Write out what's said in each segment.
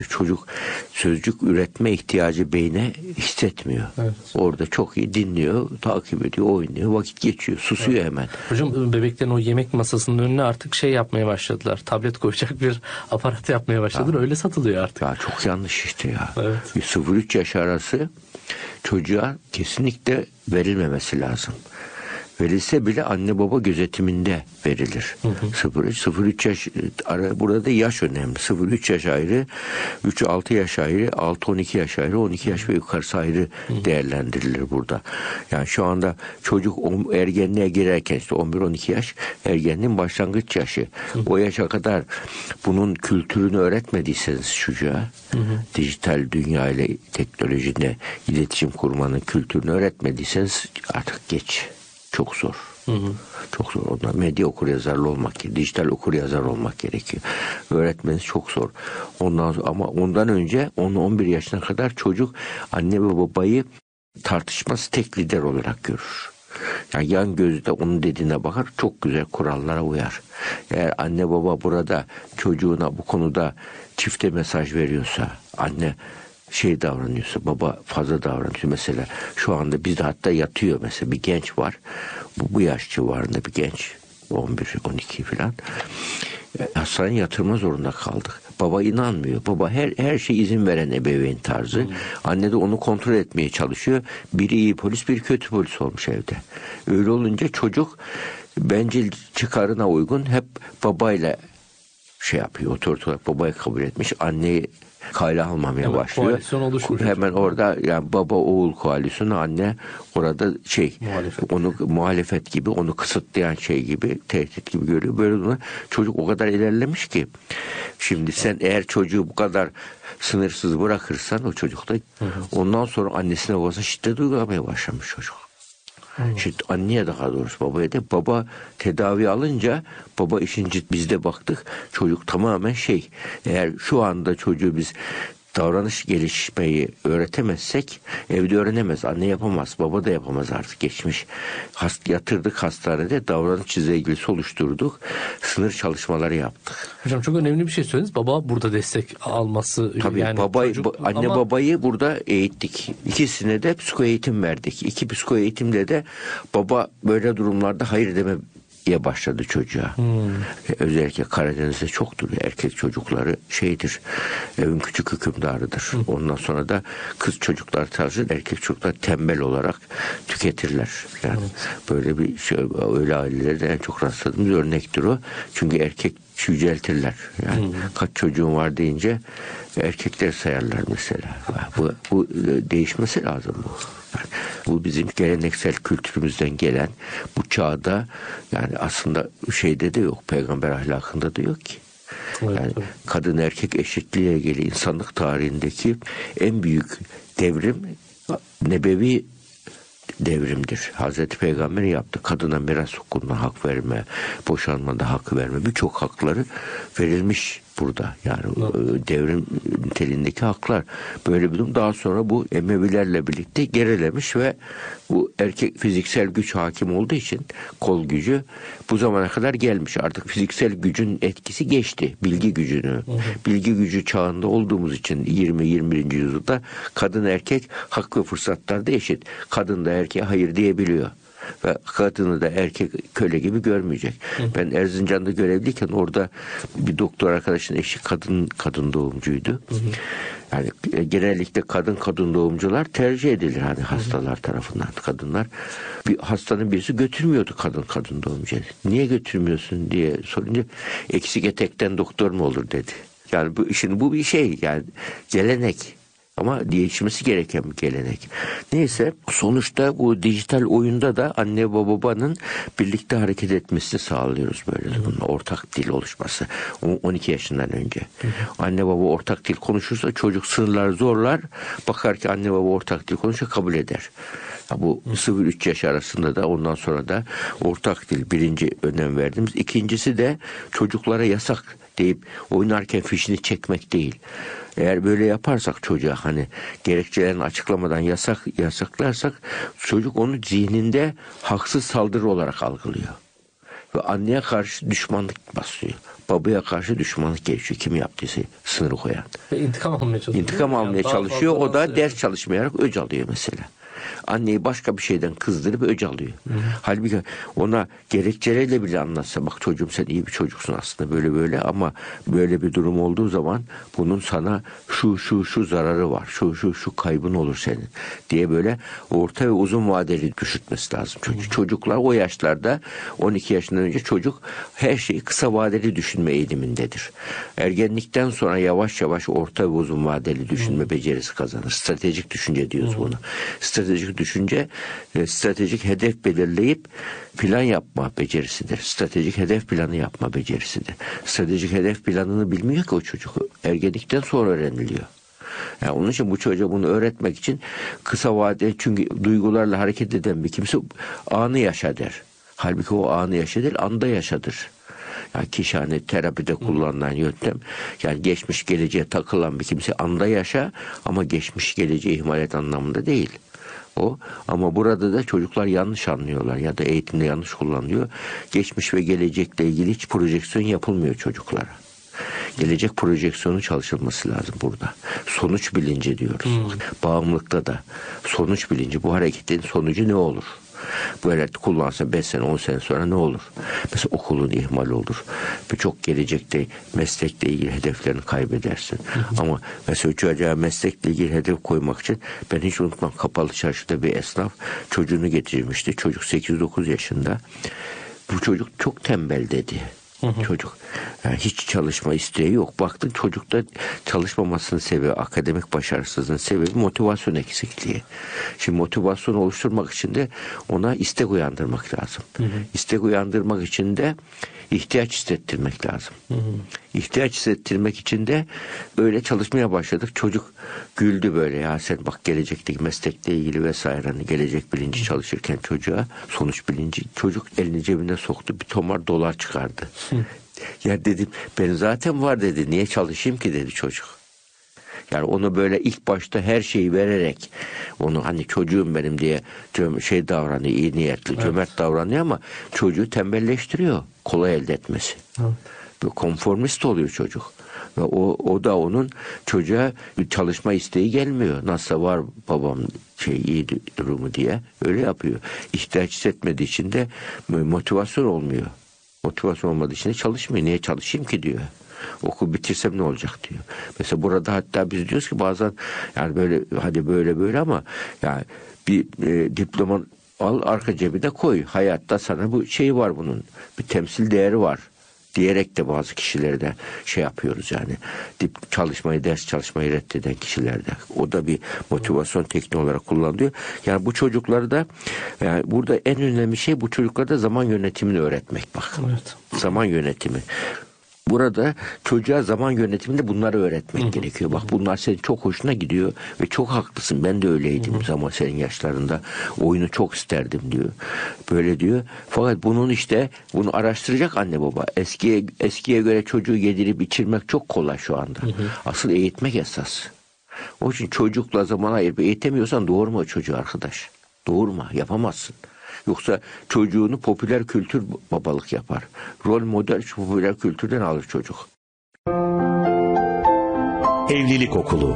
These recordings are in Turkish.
Çocuk sözcük üretme ihtiyacı beyne hissetmiyor. Evet. Orada çok iyi dinliyor, takip ediyor, oynuyor, vakit geçiyor, susuyor hemen. Hocam bebeklerin o yemek masasının önüne artık şey yapmaya başladılar. Tablet koyacak bir aparat yapmaya başladılar. Öyle satılıyor artık. Ya çok yanlış işte ya. Evet. Bir 0-3 yaş arası çocuğa kesinlikle verilmemesi lazım. Verilse bile anne baba gözetiminde verilir. 0-3 yaş burada yaş önemli. 0-3 yaş ayrı, 3-6 yaş ayrı, 6-12 yaş ayrı, 12 yaş ve yukarısı ayrı değerlendirilir burada. Yani şu anda çocuk ergenliğe girerken işte 11-12 yaş ergenliğin başlangıç yaşı. O yaşa kadar bunun kültürünü öğretmediyseniz çocuğa, dijital dünya ile teknolojide iletişim kurmanın kültürünü öğretmediyseniz artık geç. Çok zor. Çok zor. Onlar medya okuryazarlı olmak gerekiyor. Dijital okuryazar olmak gerekiyor. Öğretmeniz çok zor. Ama ondan önce 10-11 yaşına kadar çocuk anne ve babayı tartışması tek lider olarak görür. Yani yan gözle onun dediğine bakar, çok güzel kurallara uyar. Eğer anne baba burada çocuğuna bu konuda çifte mesaj veriyorsa, anne davranıyorsa, baba fazla davranıyor. Mesela şu anda bizde hatta yatıyor mesela bir genç var. Bu yaş civarında bir genç. 11-12 falan. Hastaneye yatırma zorunda kaldık. Baba inanmıyor. Baba her şey izin veren ebeveyn tarzı. Anne de onu kontrol etmeye çalışıyor. Biri iyi polis, biri kötü polis olmuş evde. Öyle olunca çocuk bencil çıkarına uygun hep babayla yapıyor. Otorite olarak babayı kabul etmiş. Anneyi kayla almamaya başlıyor. Koalisyon oluşmuş. Hemen orada yani baba oğul koalisyonu, anne orada muhalefet. Onu muhalefet gibi, onu kısıtlayan gibi, tehdit gibi görüyor. Böyle çocuk o kadar ilerlemiş ki şimdi sen eğer çocuğu bu kadar sınırsız bırakırsan o çocukta ondan sonra annesine babasına şiddet uygulamaya başlamış çocuk. Şimdi anneye daha doğrusu babaya da, baba tedavi alınca baba işin bizde baktık çocuk tamamen eğer şu anda çocuğu biz davranış gelişmeyi öğretemezsek evde öğrenemez, anne yapamaz, baba da yapamaz, artık geçmiş. Yatırdık hastanede, davranış çizelgesi oluşturduk, sınır çalışmaları yaptık. Hocam çok önemli bir şey söylediniz. Baba burada destek alması. Tabii yani anne babayı burada eğittik. İkisine de psikoeğitim verdik. 2 psikoeğitimde de baba böyle durumlarda hayır demeye başladı çocuğa. Özellikle Karadeniz'de çoktur. Erkek çocukları evin küçük hükümdarıdır. Ondan sonra da kız çocuklar tarzı, erkek çocuklar tembel olarak tüketirler. Yani böyle bir öyle ailelerde en çok rastladığımız örnektir o. Çünkü erkek yüceltirler. Yani kaç çocuğun var deyince erkekler sayarlar mesela. Bu değişmesi lazım bu. Yani bu bizim geleneksel kültürümüzden gelen bu çağda, yani aslında de yok. Peygamber ahlakında da yok ki. Evet, yani kadın erkek eşitliğiyle ilgili insanlık tarihindeki en büyük devrim nebevi devrimdir. Hazreti Peygamber'in yaptı. Kadına miras hukukuna hak verme, boşanmada hak verme, birçok hakları verilmiş burada. Yani devrim niteliğindeki haklar. Böyle bir durum. Daha sonra bu Emevilerle birlikte gerilemiş ve bu erkek fiziksel güç hakim olduğu için, kol gücü bu zamana kadar gelmiş. Artık fiziksel gücün etkisi geçti. Bilgi gücünü. Bilgi gücü çağında olduğumuz için 20-21. yüzyılda kadın erkek hak ve fırsatlarda eşit. Kadın da erkeğe hayır diyebiliyor. Ve kadını da erkek köle gibi görmeyecek. Ben Erzincan'da görevliyken orada bir doktor arkadaşın eşi kadın doğumcuydu. Yani genellikle kadın doğumcular tercih edilir hastalar tarafından, kadınlar. Bir hastanın birisi götürmüyordu kadın doğumcuya. Niye götürmüyorsun diye sorunca eksik etekten doktor mu olur dedi. Yani bu bir yani gelenek. Ama değişmesi gereken bir gelenek. Neyse, sonuçta bu dijital oyunda da anne ve babanın birlikte hareket etmesini sağlıyoruz böyle. Bunun ortak dil oluşması. 12 yaşından önce. Anne baba ortak dil konuşursa çocuk sınırlar zorlar. Bakar ki anne baba ortak dil konuşuyor, kabul eder. Bu 0-3 yaş arasında da, ondan sonra da ortak dil birinci önem verdiğimiz. İkincisi de çocuklara yasak deyip oynarken fişini çekmek değil. Eğer böyle yaparsak çocuğa gerekçelerini açıklamadan yasaklarsak çocuk onu zihninde haksız saldırı olarak algılıyor. Ve anneye karşı düşmanlık başlıyor. Babaya karşı düşmanlık gelişiyor. Kim yaptıysa sınırı koyan. Ve intikam almaya çalışıyor. İntikam almaya Daha çalışıyor. fazla O da nasıl ders çalışmayarak öc alıyor mesela. Anneyi başka bir şeyden kızdırıp öc alıyor. Halbuki ona gerekçeleriyle bile anlatsa, bak çocuğum sen iyi bir çocuksun aslında böyle böyle, ama böyle bir durum olduğu zaman bunun sana şu zararı var. Şu kaybın olur senin diye böyle orta ve uzun vadeli düşünmesi lazım. Çocuklar o yaşlarda, 12 yaşından önce çocuk her şeyi kısa vadeli düşünme eğilimindedir. Ergenlikten sonra yavaş yavaş orta ve uzun vadeli düşünme becerisi kazanır. Stratejik düşünce diyoruz bunu. Stratejik düşünce, stratejik hedef belirleyip plan yapma becerisidir. Stratejik hedef planı yapma becerisidir. Stratejik hedef planını bilmiyor ki o çocuk. Ergenlikten sonra öğreniliyor. Yani onun için bu çocuğa bunu öğretmek için kısa vadeli, çünkü duygularla hareket eden bir kimse anı yaşa der. Halbuki o anı yaşa değil, anda yaşadır. Yani kişi hani terapide kullanılan yöntem, yani geçmiş geleceğe takılan bir kimse anda yaşa, ama geçmiş geleceği ihmal et anlamında değil. O, ama burada da çocuklar yanlış anlıyorlar ya da eğitimde yanlış kullanılıyor. Geçmiş ve gelecekle ilgili hiç projeksiyon yapılmıyor çocuklara. Gelecek projeksiyonu çalışılması lazım burada. Sonuç bilinci diyoruz. Bağımlılıkta da sonuç bilinci, bu hareketin sonucu ne olur? Böyle kullansa 5 sene 10 sene sonra ne olur? Mesela okulun ihmal olur. Birçok gelecekte meslekle ilgili hedeflerini kaybedersin. Ama mesela çocuğa meslekle ilgili hedef koymak için, ben hiç unutmam, Kapalı Çarşı'da bir esnaf çocuğunu getirmişti. Çocuk 8-9 yaşında. Bu çocuk çok tembel dedi. Çocuk yani hiç çalışma isteği yok. Baktın çocukta çalışmamasının sebebi, akademik başarısızlığın sebebi motivasyon eksikliği. Şimdi motivasyon oluşturmak için de ona istek uyandırmak lazım. İstek uyandırmak için de ihtiyaç hissettirmek lazım. İhtiyaç hissettirmek için de öyle çalışmaya başladık. Çocuk güldü böyle, ya sen bak gelecekteki meslekle ilgili vesaire, hani gelecek bilinci çalışırken çocuğa, sonuç bilinci, çocuk elini cebine soktu, bir tomar dolar çıkardı. Ya dedim, ben zaten var dedi, niye çalışayım ki dedi çocuk. Yani onu böyle ilk başta her şeyi vererek, onu hani çocuğum benim diye şey davranıyor, iyi niyetli, cömert davranıyor, ama çocuğu tembelleştiriyor, kolay elde etmesi. Konformist oluyor çocuk. Ve o da onun çocuğa çalışma isteği gelmiyor. Nasıl var babam iyi durumu diye öyle yapıyor. İhtiyaç hissetmediği için de motivasyon olmuyor. Motivasyon olmadığı için de çalışmıyor. Niye çalışayım ki diyor. Okul bitirsem ne olacak diyor. Mesela burada hatta biz diyoruz ki bazen, yani böyle hadi böyle ama yani bir diploma al, arka cebine koy. Hayatta sana bu şey var, bunun bir temsil değeri var diyerek de bazı kişileri de şey yapıyoruz yani. Ders çalışmayı reddeden kişilerde. O da bir motivasyon tekniği olarak kullanılıyor. Yani bu çocukları da, yani burada en önemli şey bu çocuklarda zaman yönetimini öğretmek bak. Evet. Zaman yönetimi. Burada çocuğa zaman yönetiminde bunları öğretmek gerekiyor. Bak bunlar senin çok hoşuna gidiyor ve çok haklısın. Ben de öyleydim zaman senin yaşlarında. Oyunu çok isterdim diyor. Böyle diyor. Fakat bunu araştıracak anne baba. Eskiye göre çocuğu yedirip içirmek çok kolay şu anda. Asıl eğitmek esas. O için çocukla zaman ayırıp eğitemiyorsan doğurma o çocuğu arkadaş. Doğurma, yapamazsın. Yoksa çocuğunu popüler kültür babalık yapar. Rol model popüler kültürden alır çocuk. Evlilik Okulu.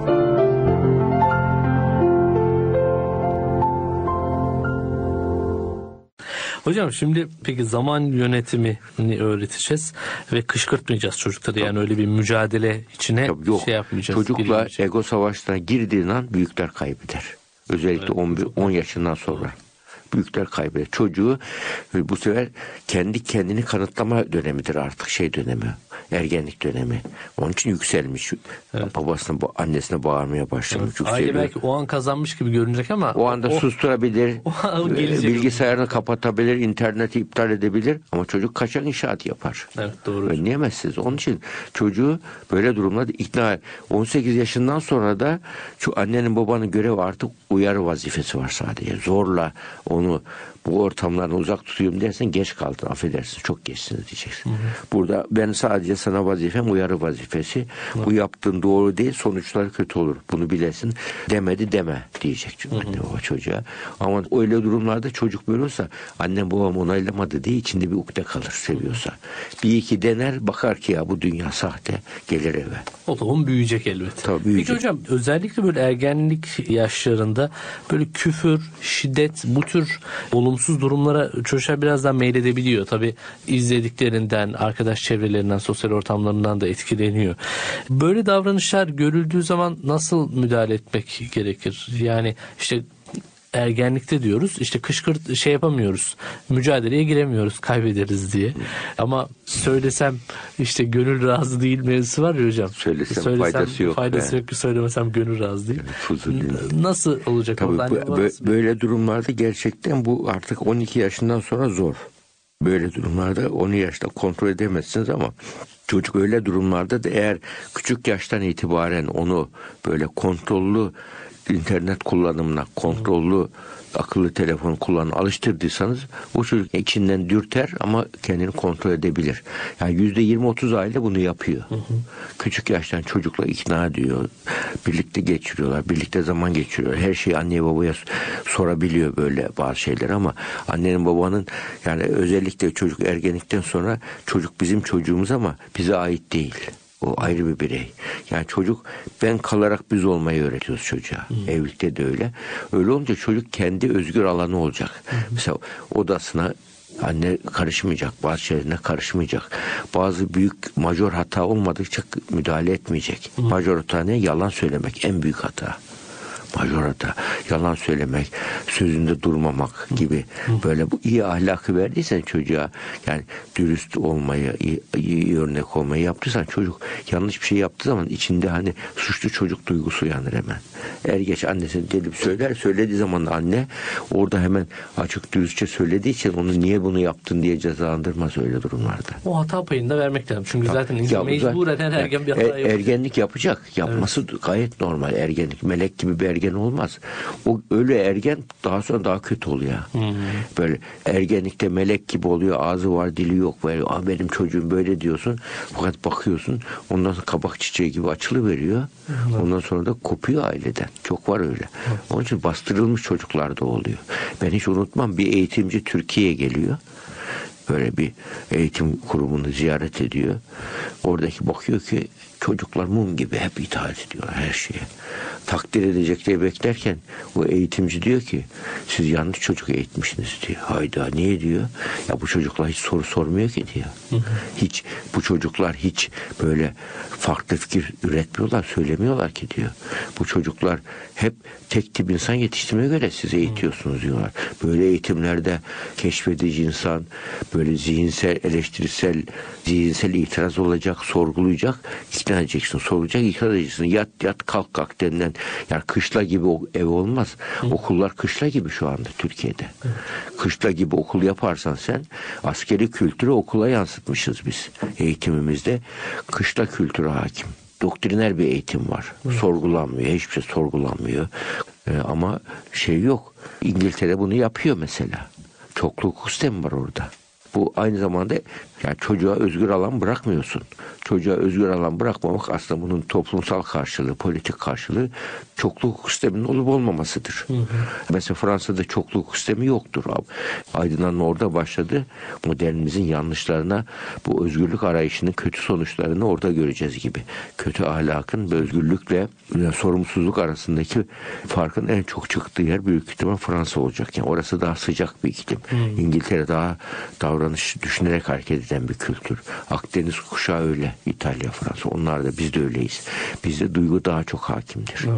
Hocam şimdi peki zaman yönetimini öğreteceğiz ve kışkırtmayacağız çocukları, yani öyle bir mücadele içine şey yapmayacağız. Çocukla ego savaşlarına girdiğin an büyükler kaybeder. Özellikle 10 yaşından sonra. Büyükler kaybeder. Çocuğu bu sefer kendi kendini kanıtlama dönemidir artık, şey dönemi. Ergenlik dönemi. Onun için yükselmiş. Evet. Babasına, annesine bağırmaya başlamış. Evet. Aile belki o an kazanmış gibi görünecek ama o anda susturabilir. Bilgisayarını kapatabilir, interneti iptal edebilir, ama çocuk kaçak inşaat yapar. Evet, doğru. Önleyemezsiniz. Onun için çocuğu böyle durumlarda ikna, 18 yaşından sonra da şu annenin babanın görevi artık uyarı vazifesi var sadece. Zorla onu bu ortamlardan uzak tutuyorum dersen geç kaldın, affedersin, çok geçsiniz diyeceksin. Burada ben sadece sana vazifem uyarı vazifesi. Bu yaptığın doğru değil, sonuçları kötü olur. Bunu bilesin. Demedi deme diyecek anne baba çocuğa. Ama öyle durumlarda çocuk böyle olsa annem babam onaylamadı diye içinde bir ukde kalır seviyorsa. Bir iki dener, bakar ki ya bu dünya sahte, gelir eve. O zaman büyüyecek elbette. Tabii büyüyecek. Peki hocam, özellikle böyle ergenlik yaşlarında böyle küfür, şiddet, bu tür olumsuz durumlara çocuklar biraz daha meyledebiliyor. Tabii izlediklerinden, arkadaş çevrelerinden, sosyal ortamlarından da etkileniyor. Böyle davranışlar görüldüğü zaman nasıl müdahale etmek gerekir? Yani işte ergenlikte diyoruz, işte kışkırt yapamıyoruz, mücadeleye giremiyoruz, kaybederiz diye. Ama söylesem işte gönül razı değil mevzusu var ya hocam. Söylesem faydası yok. Faydası yok ki, söylemesem gönül razı değil. Nasıl olacak? Tabii böyle durumlarda gerçekten bu artık 12 yaşından sonra zor. Böyle durumlarda 10 yaşta kontrol edemezsiniz ama çocuk öyle durumlarda da eğer küçük yaştan itibaren onu böyle kontrollü internet kullanımına, kontrollü akıllı telefon kullanımına alıştırdıysanız o çocuk içinden dürter ama kendini kontrol edebilir. Yani %20-30 aile bunu yapıyor. Küçük yaştan çocukla ikna ediyor. Birlikte geçiriyorlar. Birlikte zaman geçiriyor. Her şeyi anneye babaya sorabiliyor böyle bazı şeyler ama annenin babanın yani özellikle çocuk ergenlikten sonra çocuk bizim çocuğumuz ama bize ait değil. O ayrı bir birey. Yani çocuk ben kalarak biz olmayı öğretiyoruz çocuğa. Evlilikte de öyle. Öyle olunca çocuk kendi özgür alanı olacak. Mesela odasına anne karışmayacak. Bazı şeylerine karışmayacak. Bazı büyük majör hata olmadıkça müdahale etmeyecek. Majör hata ne? Yalan söylemek en büyük hata. Majör hata. Yalan söylemek, sözünde durmamak gibi böyle bu iyi ahlakı verdiysen çocuğa, yani dürüst olmayı, iyi örnek olmayı yaptıysan çocuk yanlış bir şey yaptığı zaman içinde hani suçlu çocuk duygusu uyanır hemen. Er geç annesine gelip söylediği zaman anne orada hemen açık dürüstçe söylediği için onu niye bunu yaptın diye cezalandırmaz öyle durumlarda. O hata payını da vermek lazım. Çünkü zaten insan mecburen her ergen bir hata yapacak. Ergenlik yapacak. Yapması gayet normal. Ergenlik melek gibi bir ergen olmaz. O öyle ergen daha sonra daha kötü oluyor. Böyle ergenlikte melek gibi oluyor. Ağzı var, dili yok. Böyle, benim çocuğum böyle diyorsun. Fakat bakıyorsun ondan sonra kabak çiçeği gibi açılıveriyor. Ondan sonra da kopuyor aileden. Çok var öyle. Onun için bastırılmış çocuklar da oluyor. Ben hiç unutmam, bir eğitimci Türkiye'ye geliyor. Böyle bir eğitim kurumunu ziyaret ediyor. Oradaki bakıyor ki çocuklar mum gibi hep itaat ediyorlar her şeye. Takdir edecek diye beklerken o eğitimci diyor ki siz yanlış çocuk eğitmişsiniz diyor. Hayda, niye diyor? Ya bu çocuklar hiç soru sormuyor ki diyor. Hiç bu çocuklar hiç böyle farklı fikir üretmiyorlar, söylemiyorlar ki diyor. Bu çocuklar hep tek tip insan yetiştirmeye göre siz eğitiyorsunuz diyorlar. Böyle eğitimlerde keşfedici insan, böyle zihinsel, eleştirisel, zihinsel itiraz olacak, sorgulayacak, ikna edeceksin, sorgulayacak, ikna edeceksin. Yat kalk denilen, yani kışla gibi ev olmaz. Okullar kışla gibi şu anda Türkiye'de. Kışla gibi okul yaparsan sen, askeri kültürü okula yansıtmışız biz eğitimimizde. Kışla kültürü hakim. Doktriner bir eğitim var. Sorgulanmıyor. Hiçbir şey sorgulanmıyor. Ama şey yok. İngiltere bunu yapıyor mesela. Çoklu hukuk sistemi var orada. Bu aynı zamanda yani çocuğa özgür alan bırakmıyorsun. Çocuğa özgür alan bırakmamak aslında bunun toplumsal karşılığı, politik karşılığı çoklu hukuk sisteminin olup olmamasıdır. Mesela Fransa'da çoklu hukuk sistemi yoktur. Aydınlanma orada başladı. Modernimizin yanlışlarına, bu özgürlük arayışının kötü sonuçlarını orada göreceğiz gibi. Kötü ahlakın ve özgürlükle sorumsuzluk arasındaki farkın en çok çıktığı yer büyük ihtimal Fransa olacak. Yani orası daha sıcak bir iklim. İngiltere daha davranış düşünerek hareket eden bir kültür. Akdeniz kuşağı öyle. İtalya, Fransa. Onlar da, biz de öyleyiz. Bizde duygu daha çok hakimdir. Evet.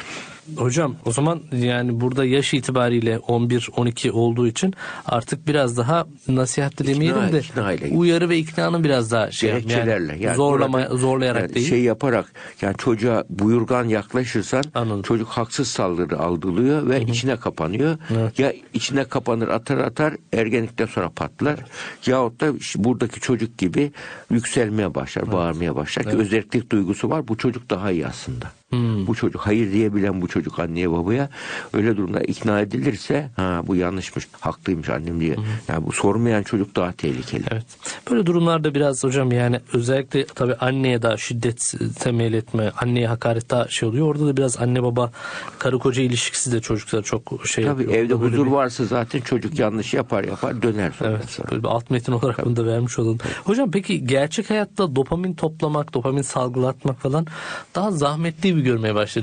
Hocam o zaman yani burada yaş itibariyle 11-12 olduğu için artık biraz daha nasihat demeyelim de uyarı ve iknanın biraz daha gerekçelerle, yani zorlayarak yani değil. Şey yaparak, yani çocuğa buyurgan yaklaşırsan Anladım. Çocuk haksız saldırı algılıyor ve içine kapanıyor. Evet. Ya içine kapanır, atar ergenlikten sonra patlar. Yahut da buradaki çocuk gibi yükselmeye başlar, bağırmaya başlar ki özellik duygusu var. Bu çocuk daha iyi aslında. Bu çocuk hayır diyebilen bu çocuk anneye babaya öyle durumda ikna edilirse bu yanlışmış, haklıymış annem diye. Yani bu sormayan çocuk daha tehlikeli. Evet. Böyle durumlarda biraz hocam yani özellikle tabii anneye daha şiddet temel etme, anneye hakaret daha şey oluyor. Orada da biraz anne baba karı koca ilişkisi de çocuklar çok şey Tabii yapıyor. evde Orada böyle huzur bir- varsa zaten çocuk yanlış yapar döner sonra. Evet, böyle bir alt metin olarak bunu da vermiş olalım. Hocam peki gerçek hayatta dopamin toplamak, dopamin salgılatmak falan daha zahmetli bir görmeye başladı.